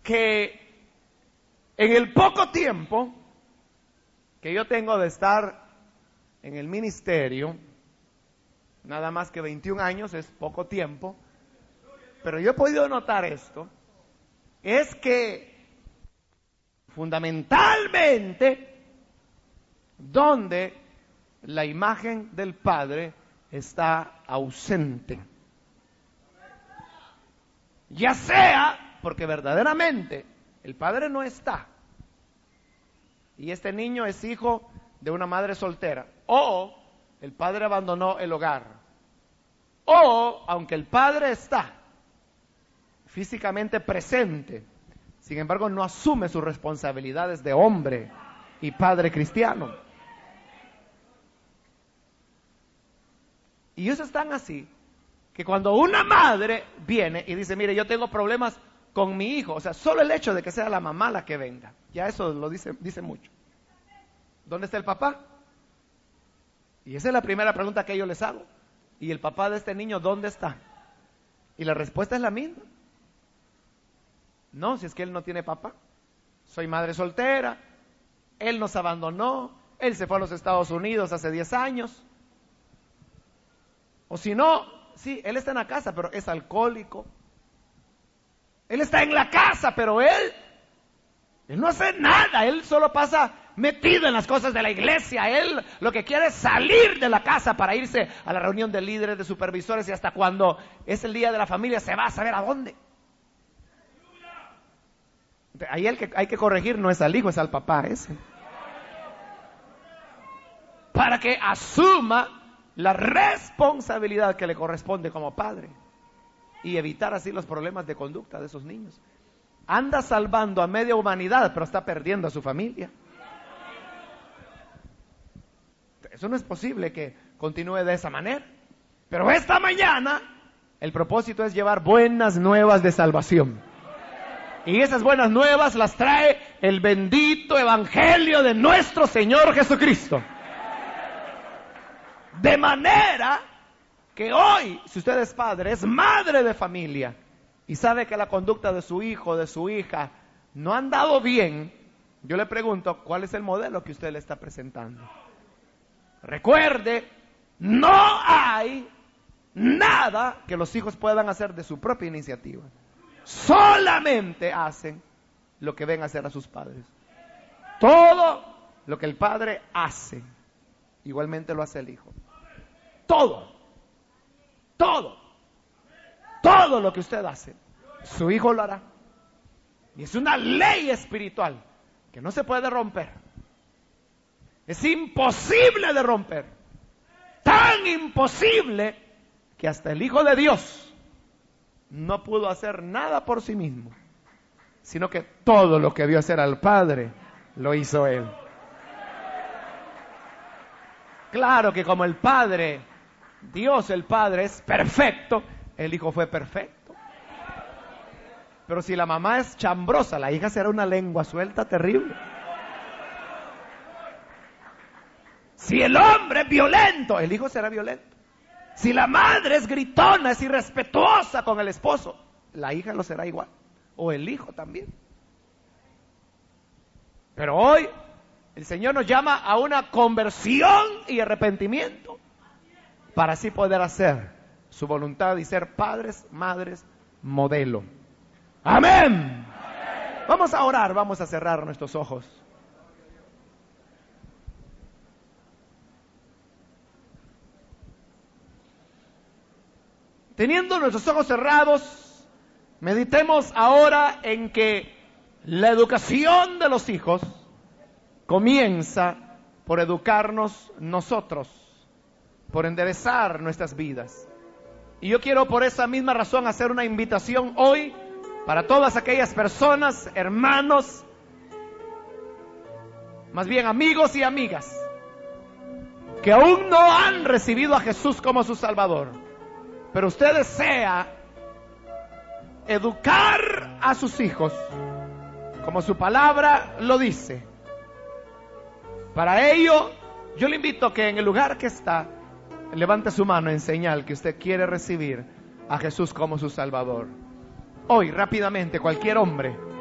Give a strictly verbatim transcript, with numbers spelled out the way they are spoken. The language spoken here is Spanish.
que en el poco tiempo que yo tengo de estar en el ministerio, nada más que veintiún años, es poco tiempo, pero yo he podido notar esto, es que fundamentalmente donde la imagen del Padre está ausente, ya sea porque verdaderamente el Padre no está y este niño es hijo de una madre soltera, o el padre abandonó el hogar, o aunque el padre está físicamente presente, sin embargo no asume sus responsabilidades de hombre y padre cristiano. Y ellos están así, que cuando una madre viene y dice, mire, yo tengo problemas con mi hijo, o sea, solo el hecho de que sea la mamá la que venga, ya eso lo dice, dice mucho. ¿Dónde está el papá? Y esa es la primera pregunta que yo les hago. ¿Y el papá de este niño dónde está? Y la respuesta es la misma. No, si es que él no tiene papá. Soy madre soltera, él nos abandonó, él se fue a los Estados Unidos hace diez años. O si no, sí, él está en la casa, pero es alcohólico. Él está en la casa, pero él, él no hace nada, él solo pasa metido en las cosas de la iglesia. Él lo que quiere es salir de la casa para irse a la reunión de líderes, de supervisores, y hasta cuando es el día de la familia se va a saber a dónde. Ahí el que hay que corregir no es al hijo, es al papá ese, para que asuma la responsabilidad que le corresponde como padre y evitar así los problemas de conducta de esos niños. Anda salvando a media humanidad, pero está perdiendo a su familia. Eso no es posible que continúe de esa manera. Pero esta mañana el propósito es llevar buenas nuevas de salvación. Y esas buenas nuevas las trae el bendito evangelio de nuestro Señor Jesucristo. De manera que hoy, si usted es padre, es madre de familia y sabe que la conducta de su hijo, de su hija, no ha andado bien, yo le pregunto, ¿cuál es el modelo que usted le está presentando? Recuerde, no hay nada que los hijos puedan hacer de su propia iniciativa. Solamente hacen lo que ven hacer a sus padres. Todo lo que el padre hace, igualmente lo hace el hijo. Todo, todo, todo lo que usted hace, su hijo lo hará. Y es una ley espiritual que no se puede romper. Es imposible de romper. Tan imposible que hasta el Hijo de Dios no pudo hacer nada por sí mismo, sino que todo lo que vio hacer al Padre lo hizo Él. Claro que como el Padre, Dios el Padre es perfecto, el Hijo fue perfecto. Pero si la mamá es chambrosa, la hija será una lengua suelta terrible. Si el hombre es violento, el hijo será violento. Si la madre es gritona, es irrespetuosa con el esposo, la hija lo será igual, o el hijo también. Pero hoy el Señor nos llama a una conversión y arrepentimiento para así poder hacer su voluntad y ser padres, madres, modelo. ¡Amén! ¡Amén! Vamos a orar, vamos a cerrar nuestros ojos. Teniendo nuestros ojos cerrados, meditemos ahora en que la educación de los hijos comienza por educarnos nosotros, por enderezar nuestras vidas. Y yo quiero por esa misma razón hacer una invitación hoy para todas aquellas personas, hermanos, más bien amigos y amigas, que aún no han recibido a Jesús como su Salvador, pero usted desea educar a sus hijos como su palabra lo dice. Para ello, yo le invito a que en el lugar que está, levante su mano en señal que usted quiere recibir a Jesús como su Salvador. Hoy, rápidamente, cualquier hombre